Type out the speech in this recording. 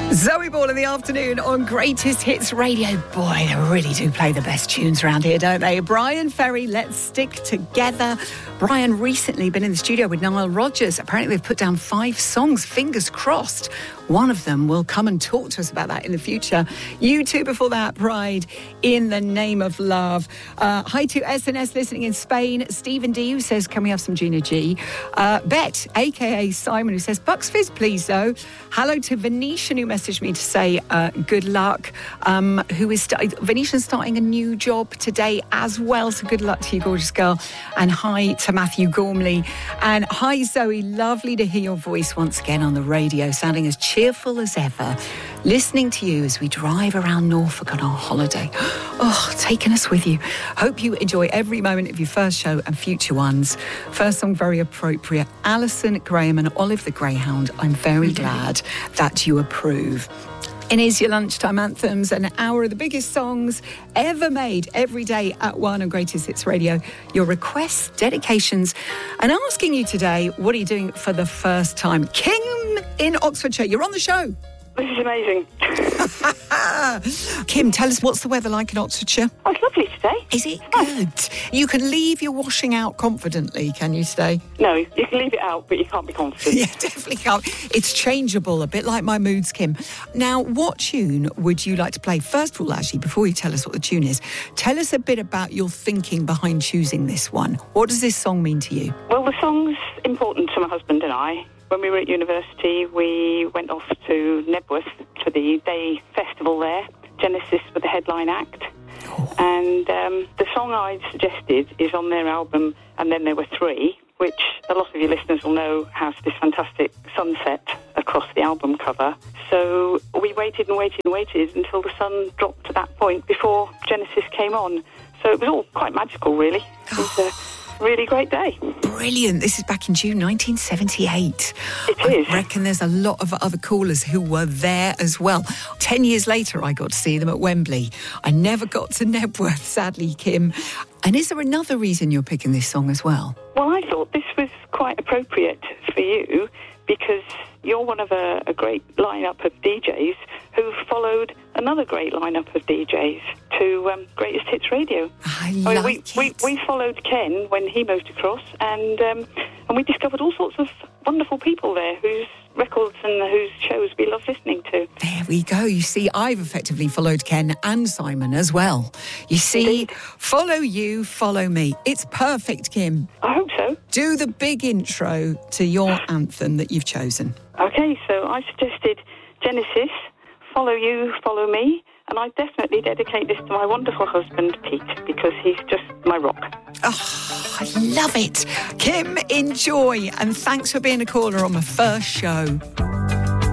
Zoe Ball in the afternoon on Greatest Hits Radio. Boy, they really do play the best tunes around here, don't they? Brian Ferry, Let's Stick Together. Brian recently been in the studio with Nile Rodgers. Apparently they've put down 5 songs, fingers crossed. One of them will come and talk to us about that in the future. U2 before that, Pride, In the Name of Love. Hi to SNS listening in Spain. Stephen D, who says, can we have some Gina G? Bet, a.k.a. Simon, who says, Bucks Fizz, please, though. Hello to Venetian, who messaged me to say good luck. Venetian's starting a new job today as well, so good luck to you, gorgeous girl. And hi to Matthew Gormley. And hi, Zoe, lovely to hear your voice once again on the radio, sounding as cheerful as ever. Listening to you as we drive around Norfolk on our holiday. Oh, taking us with you. Hope you enjoy every moment of your first show and future ones. First song, very appropriate. Alison Graham and Olive the Greyhound. I'm very glad that you approve. It is your lunchtime anthems, an hour of the biggest songs ever made every day at 1 on Greatest Hits Radio. Your requests, dedications, and asking you today, what are you doing for the first time? Kim in Oxfordshire, you're on the show. This is amazing. Kim, tell us, what's the weather like in Oxfordshire? Oh, it's lovely today. Is it good? You can leave your washing out confidently, can you, today? No, you can leave it out, but you can't be confident. Yeah, definitely can't. It's changeable, a bit like my moods, Kim. Now, what tune would you like to play? First of all, actually, before you tell us what the tune is, tell us a bit about your thinking behind choosing this one. What does this song mean to you? Well, the song's important to my husband and I. When we were at university, we went off to Nebworth for the day festival there. Genesis were the headline act. Oh. And the song I suggested is on their album, And Then There Were Three, which a lot of your listeners will know has this fantastic sunset across the album cover. So we waited and waited and waited until the sun dropped to that point before Genesis came on. So it was all quite magical, really. It was a really great day. Brilliant. This is back in June 1978. It is. I reckon there's a lot of other callers who were there as well. 10 years later, I got to see them at Wembley. I never got to Nebworth, sadly, Kim. And is there another reason you're picking this song as well? Well, I thought this was quite appropriate for you because you're one of a great lineup of DJs who followed another great lineup of DJs to Greatest Hits Radio. We followed Ken when he moved across, and we discovered all sorts of wonderful people there whose records and whose shows we love listening to. There we go. You see, I've effectively followed Ken and Simon as well. You see, Indeed. Follow you, follow me. It's perfect, Kim. I hope so. Do the big intro to your anthem that you've chosen. Okay, so I suggested Genesis, Follow You, Follow Me, and I definitely dedicate this to my wonderful husband, Pete, because he's just my rock. Oh, I love it. Kim, enjoy, and thanks for being a caller on my first show.